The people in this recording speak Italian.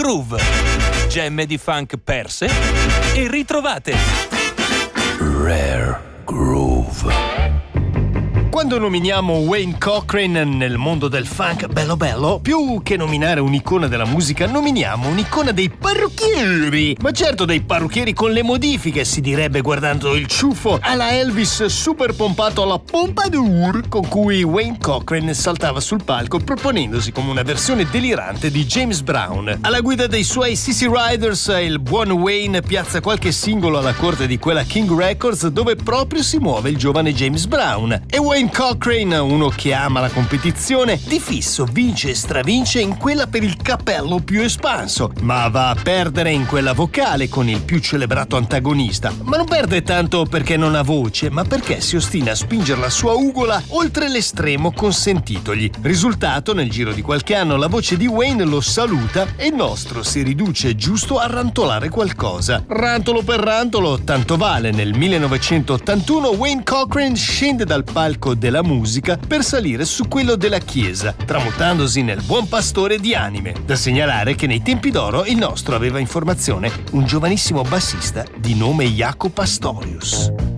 groove. Gemme di funk perse e ritrovate. Rare Groove. Quando nominiamo Wayne Cochran nel mondo del funk bello bello, più che nominare un'icona della musica, nominiamo un'icona dei parrucchieri. Ma certo, dei parrucchieri con le modifiche, si direbbe guardando il ciuffo alla Elvis super pompato alla Pompadour, con cui Wayne Cochran saltava sul palco proponendosi come una versione delirante di James Brown. Alla guida dei suoi CC Riders, il buon Wayne piazza qualche singolo alla corte di quella King Records, dove proprio si muove il giovane James Brown. E Wayne Cochran, uno che ama la competizione, di fisso vince e stravince in quella per il cappello più espanso, ma va a perdere in quella vocale con il più celebrato antagonista. Ma non perde tanto perché non ha voce, ma perché si ostina a spingere la sua ugola oltre l'estremo consentitogli. Risultato, nel giro di qualche anno la voce di Wayne lo saluta e il nostro si riduce giusto a rantolare qualcosa. Rantolo per rantolo, tanto vale, nel 1981 Wayne Cochran scende dal palco della musica per salire su quello della chiesa, tramutandosi nel buon pastore di anime. Da segnalare che nei tempi d'oro il nostro aveva in formazione un giovanissimo bassista di nome Jaco Pastorius.